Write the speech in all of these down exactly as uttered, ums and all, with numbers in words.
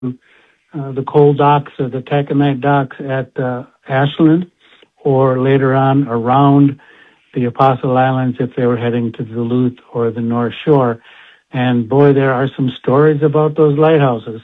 uh, the coal docks or the taconite docks at uh, Ashland, or later on around the Apostle Islands if they were heading to Duluth or the North Shore. And boy, there are some stories about those lighthouses.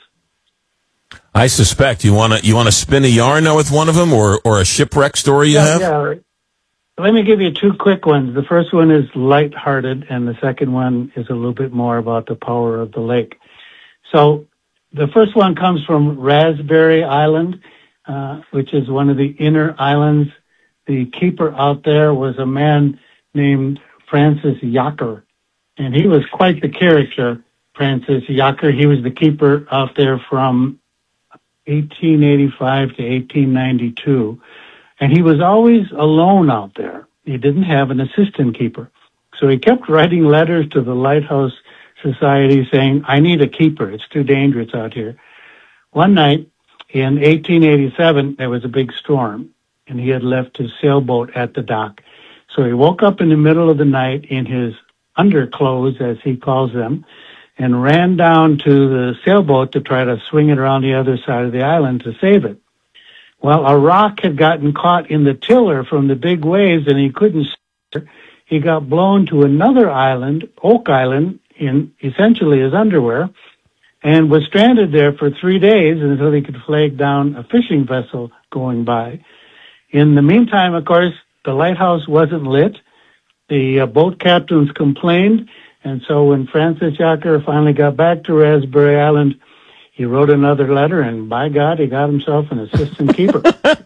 I suspect you want to you want to spin a yarn now with one of them, or or a shipwreck story you yeah, have. Yeah. Let me give you two quick ones. The first one is lighthearted, and the second one is a little bit more about the power of the lake. So the first one comes from Raspberry Island, uh, which is one of the inner islands. The keeper out there was a man named Francis Yacker, and he was quite the character, Francis Yacker. He was the keeper out there from eighteen eighty-five to eighteen ninety-two, and he was always alone out there. He didn't have an assistant keeper. So he kept writing letters to the Lighthouse Society saying, I need a keeper. It's too dangerous out here. One night in eighteen eighty-seven, there was a big storm, and he had left his sailboat at the dock. So he woke up in the middle of the night in his underclothes, as he calls them, and ran down to the sailboat to try to swing it around the other side of the island to save it. Well, a rock had gotten caught in the tiller from the big waves, and he couldn't steer. He got blown to another island, Oak Island, in essentially his underwear, and was stranded there for three days until he could flag down a fishing vessel going by. In the meantime, of course, the lighthouse wasn't lit. The uh, boat captains complained, and so when Francis Yacker finally got back to Raspberry Island, he wrote another letter, and by God, he got himself an assistant keeper.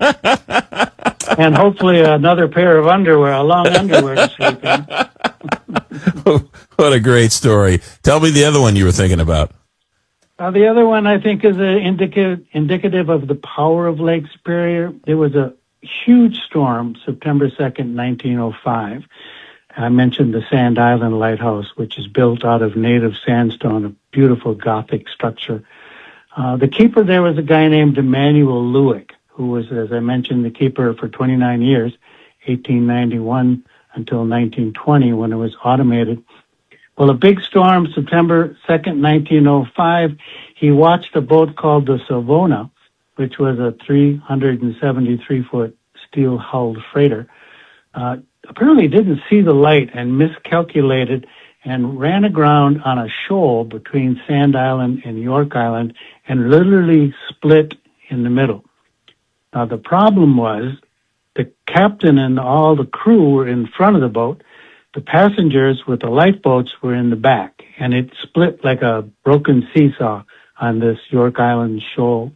And hopefully another pair of underwear, a long underwear to sleep in. What a great story. Tell me the other one you were thinking about. Uh, the other one, I think, is uh, indicative, indicative of the power of Lake Superior. There was a huge storm, September second, nineteen oh five. I mentioned the Sand Island Lighthouse, which is built out of native sandstone, a beautiful Gothic structure. Uh, the keeper there was a guy named Emanuel Lewick, who was, as I mentioned, the keeper for twenty-nine years, eighteen ninety-one until nineteen twenty, when it was automated. Well, a big storm, September second, nineteen oh five, he watched a boat called the Savona, which was a three hundred seventy-three foot steel-hulled freighter. Uh, apparently didn't see the light and miscalculated and ran aground on a shoal between Sand Island and York Island and literally split in the middle. Now, the problem was the captain and all the crew were in front of the boat. The passengers with the lifeboats were in the back, and it split like a broken seesaw on this York Island shoal.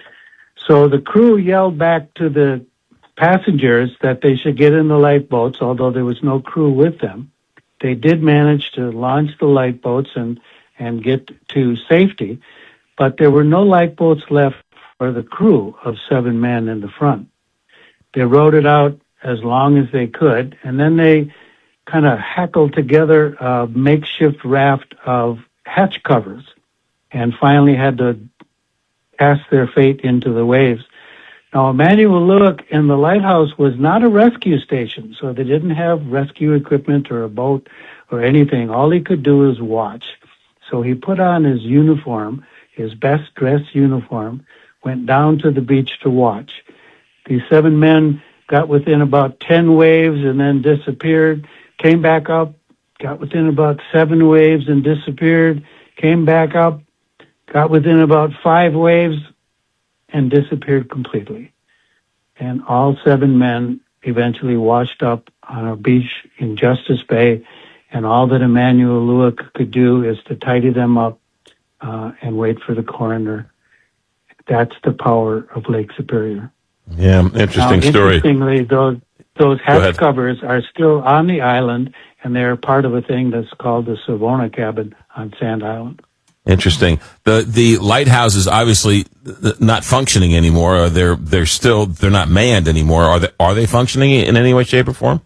So the crew yelled back to the passengers that they should get in the lifeboats, although there was no crew with them. They did manage to launch the lifeboats and, and get to safety, but there were no lifeboats left for the crew of seven men in the front. They rowed it out as long as they could, and then they kind of hackled together a makeshift raft of hatch covers and finally had to cast their fate into the waves. Now, Emanuel Lewick in the lighthouse was not a rescue station, so they didn't have rescue equipment or a boat or anything. All he could do was watch. So he put on his uniform, his best dressed uniform, went down to the beach to watch. These seven men got within about ten waves and then disappeared, came back up, got within about seven waves and disappeared, came back up, got within about five waves, and disappeared completely. And all seven men eventually washed up on a beach in Justice Bay, and all that Emanuel Lewick could do is to tidy them up uh, and wait for the coroner. That's the power of Lake Superior. Yeah, interesting now, story. Interestingly, those those hatch covers are still on the island, and they're part of a thing that's called the Savona Cabin on Sand Island. Interesting. The the lighthouses obviously not functioning anymore. Or they're they're still they're not manned anymore. Are they are they functioning in any way, shape, or form?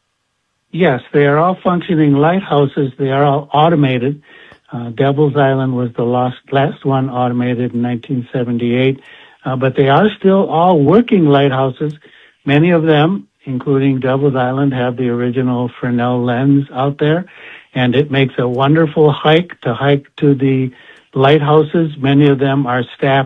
Yes, they are all functioning lighthouses. They are all automated. Uh, Devil's Island was the last last one automated in nineteen seventy-eight, uh, but they are still all working lighthouses. Many of them, including Devil's Island, have the original Fresnel lens out there. And it makes a wonderful hike to hike to the lighthouses, many of them are staffed